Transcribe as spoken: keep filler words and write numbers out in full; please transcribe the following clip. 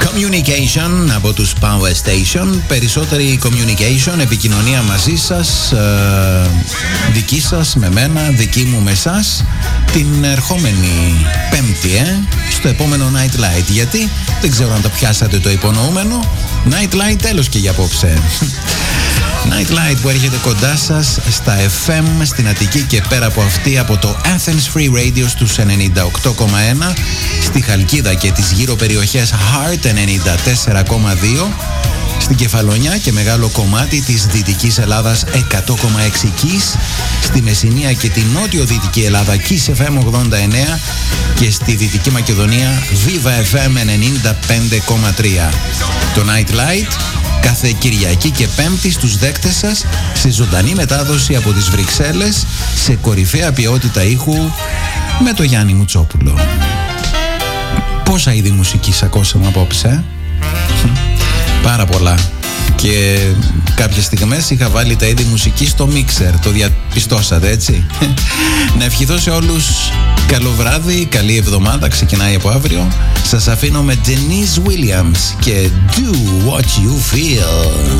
Communication από τους Power Station. Περισσότερη communication, επικοινωνία μαζί σας, ε, δική σας με μένα, δική μου με εσάς, την ερχόμενη Πέμπτη, ε, στο επόμενο Night Light. Γιατί δεν ξέρω αν το πιάσατε το υπονοούμενο. Night Light τέλος και για απόψε. Night Light που έρχεται κοντά σας στα εφ εμ στην Αττική και πέρα από αυτή από το Athens Free Radio στους ενενήντα οκτώ κόμμα ένα, στη Χαλκίδα και τις γύρω περιοχές Heart ενενήντα τέσσερα κόμμα δύο, στην Κεφαλονιά και μεγάλο κομμάτι της Δυτικής Ελλάδας εκατό κόμμα έξι Kiss, στη Μεσσηνία και τη νότιο-δυτική Ελλάδα Kiss εφ εμ ογδόντα εννέα και στη Δυτική Μακεδονία Viva εφ εμ ενενήντα πέντε κόμμα τρία. Το Night Light κάθε Κυριακή και Πέμπτη στους δέκτες σας σε ζωντανή μετάδοση από τις Βρυξέλλες σε κορυφαία ποιότητα ήχου με το Γιάννη Μουτσόπουλο. Πόσα είδη μουσικής ακούσαμε απόψε? Πάρα πολλά. Και κάποιες στιγμές είχα βάλει τα είδη μουσική στο μίξερ. Το διαπιστώσατε, έτσι? Να ευχηθώ σε όλους καλό βράδυ, καλή εβδομάδα. Ξεκινάει από αύριο. Σας αφήνω με Denise Williams και Do What You Feel.